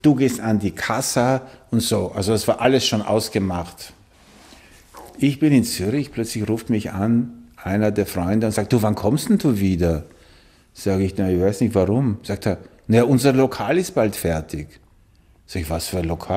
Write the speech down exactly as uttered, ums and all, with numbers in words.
du gehst an die Kassa und so. Also das war alles schon ausgemacht. Ich bin in Zürich, plötzlich ruft mich an einer der Freunde und sagt, du, wann kommst denn du wieder? Sage ich, na, ich weiß nicht warum. Sagt er, na, unser Lokal ist bald fertig. Sag ich, was für ein Lokal?